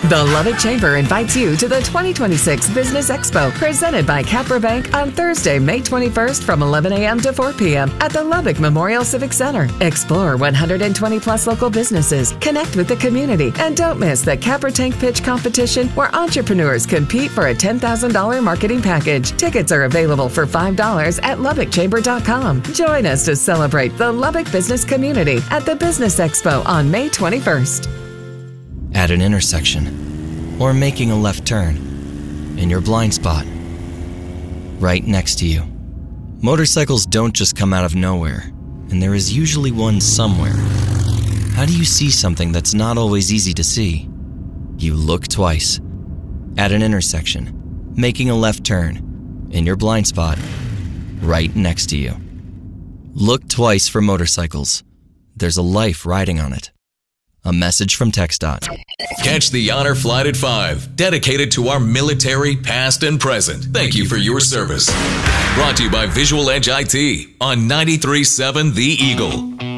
The Lubbock Chamber invites you to the 2026 Business Expo presented by Capra Bank on Thursday, May 21st from 11 a.m. to 4 p.m. at the Lubbock Memorial Civic Center. Explore 120 plus local businesses, connect with the community, and don't miss the Capra Tank Pitch competition where entrepreneurs compete for a $10,000 marketing package. Tickets are available for $5 at LubbockChamber.com. Join us to celebrate the Lubbock business community at the Business Expo on May 21st. At an intersection, or making a left turn, in your blind spot, right next to you. Motorcycles don't just come out of nowhere, and there is usually one somewhere. How do you see something that's not always easy to see? You look twice. At an intersection, making a left turn, in your blind spot, right next to you. Look twice for motorcycles. There's a life riding on it. A message from TxDOT. Catch the Honor Flight at 5, dedicated to our military, past and present. Thank you for your service. Brought to you by Visual Edge IT on 93.7 The Eagle.